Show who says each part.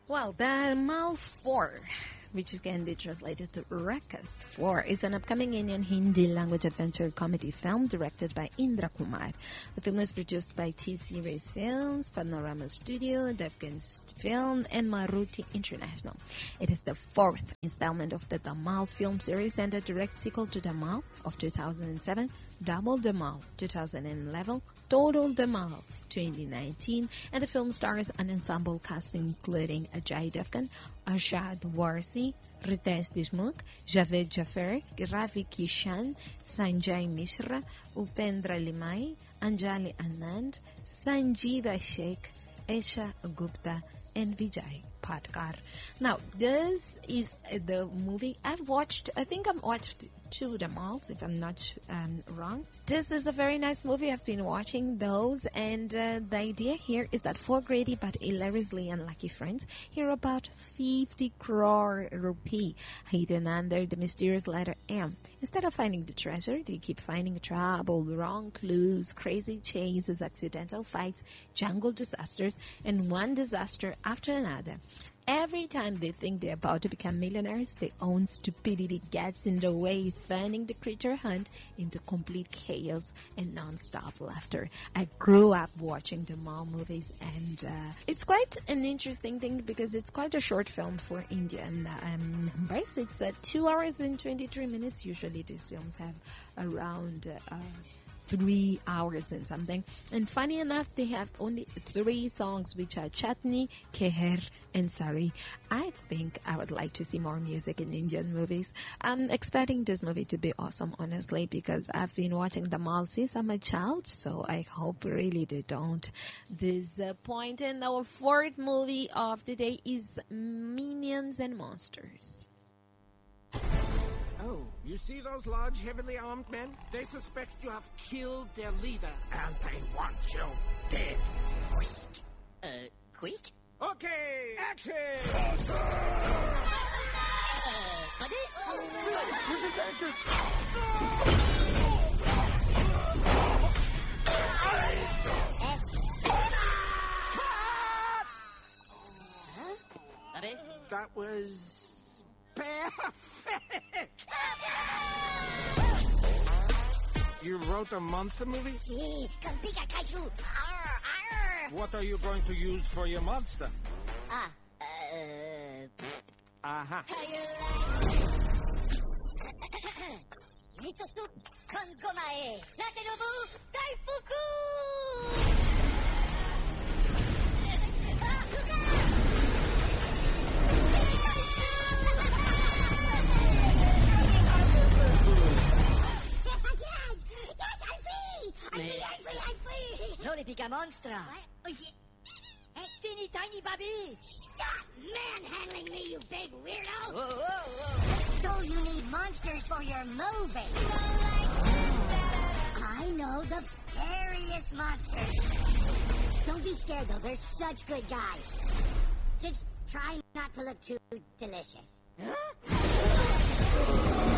Speaker 1: Well, Dharmal 4, which can be translated to Rakas 4, is an upcoming Indian Hindi language adventure comedy film directed by Indra Kumar. The film is produced by T-Series Films, Panorama Studio, Devgan Film, and Maruti International. It is the fourth installment of the Dhamal film series and a direct sequel to Dhamal of 2007, Double Dhamal 2011, Total Dhamal 2019, and the film stars an ensemble cast including Ajay Devgan, Arshad Warsi, Ritesh Deshmukh, Javed Jaffer, Ravi Kishan, Sanjay Mishra, Upendra Limai, Anjali Anand, Sanjeeva Sheikh, Esha Gupta, and Vijay Patkar. Now, this is the movie I think I've watched two Dhamals, if I'm not wrong. This is a very nice movie. I've been watching those, and the idea here is that four greedy but hilariously unlucky friends hear about 50 crore rupee hidden under the mysterious letter M. Instead of finding the treasure, they keep finding trouble, wrong clues, crazy chases, accidental fights, jungle disasters, and one disaster after another. Every time they think they're about to become millionaires, their own stupidity gets in the way, turning the creature hunt into complete chaos and non-stop laughter. I grew up watching the Dhamal movies, and it's quite an interesting thing because it's quite a short film for Indian numbers. It's 2 hours and 23 minutes. Usually these films have around 3 hours and something. And funny enough, they have only 3 songs, which are Chatni, Keher, and Sari. I think I would like to see more music in Indian movies. I'm expecting this movie to be awesome, honestly, because I've been watching the Dhamal since I'm a child, so I hope really they don't disappoint. And our fourth movie of the day is Minions and Monsters.
Speaker 2: Oh, you see those large, heavily armed men? They suspect you have killed their leader, and they want you dead.
Speaker 3: Quick?
Speaker 2: Okay, action!
Speaker 3: Buddy?
Speaker 2: We're just actors.
Speaker 3: Buddy?
Speaker 2: That was perfect. You wrote a monster movie?
Speaker 3: Sí, con Pikachu. Arr, arr.
Speaker 2: What are you going to use for your monster? Aha.
Speaker 3: Miso soup con gomae. Latte nobu, daifuku! I'm free! Non les Pika Monstra! Hey, teeny tiny Bobby! Stop manhandling me, you big weirdo! Whoa, whoa, whoa! So you need monsters for your movie? I know the scariest monsters. Don't be scared, though. They're such good guys. Just try not to look too delicious. Huh?